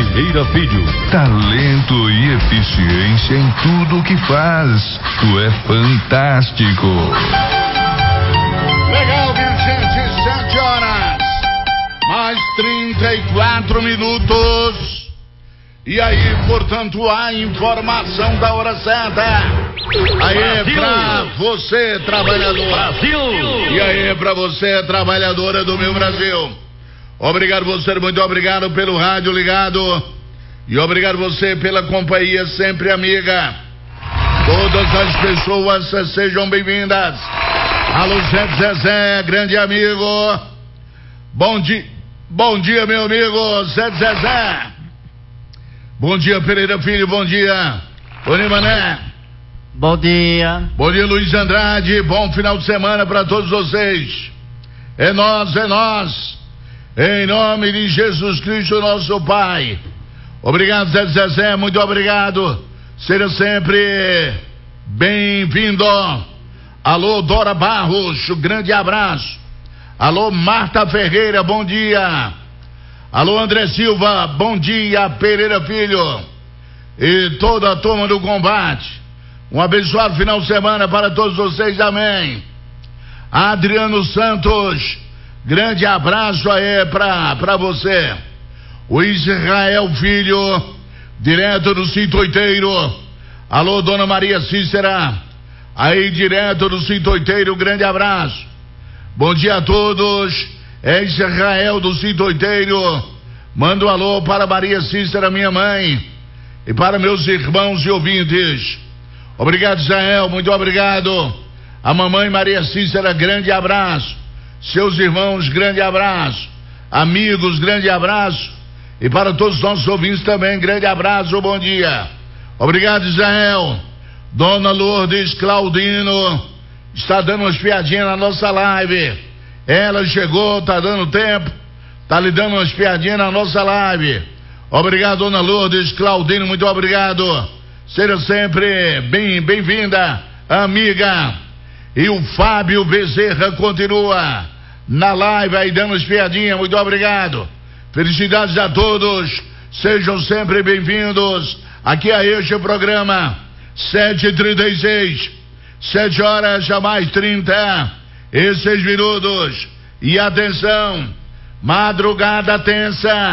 Ferreira Filho. Talento e eficiência em tudo que faz. Tu é fantástico. Legal, minha gente, 7 horas, mais 34 minutos. E aí, portanto, a informação da hora certa. Aí, pra você, trabalhador. Brasil. E aí, pra você, trabalhadora do meu Brasil. Obrigado você, muito obrigado pelo rádio ligado. E obrigado você pela companhia sempre amiga. Todas as pessoas sejam bem-vindas. Alô, Zé, grande amigo. Bom dia, meu amigo Zé. Bom dia, Pereira Filho, bom dia. Tony Mané. Bom dia. Bom dia, Luiz Andrade. Bom final de semana para todos vocês. É nós. Em nome de Jesus Cristo, nosso Pai. Obrigado, Zé, muito obrigado. Seja sempre bem-vindo. Alô, Dora Barros, grande abraço. Alô, Marta Ferreira, bom dia. Alô, André Silva, bom dia, Pereira Filho. E toda a turma do combate. Um abençoado final de semana para todos vocês, amém. Adriano Santos, grande abraço aí pra você. O Israel Filho, direto do Sítio Oiteiro. Alô, Dona Maria Cícera, aí direto do Sítio Oiteiro, grande abraço. Bom dia a todos. É Israel do Sítio Oiteiro. Manda um alô para Maria Cícera, minha mãe, e para meus irmãos e ouvintes. Obrigado, Israel, muito obrigado. A mamãe Maria Cícera, grande abraço. Seus irmãos, grande abraço. Amigos, grande abraço. E para todos os nossos ouvintes também, grande abraço, bom dia. Obrigado, Israel. Dona Lourdes Claudino está dando umas piadinhas na nossa live. Ela chegou, tá dando tempo, tá lhe dando umas piadinhas na nossa live. Obrigado, Dona Lourdes Claudino, muito obrigado. Seja sempre bem-vinda, amiga. E o Fábio Bezerra continua na live aí dando as piadinhas, muito obrigado. Felicidades a todos, sejam sempre bem-vindos aqui a este programa. 7h36, 7 horas já mais 36 minutos. E atenção, madrugada tensa.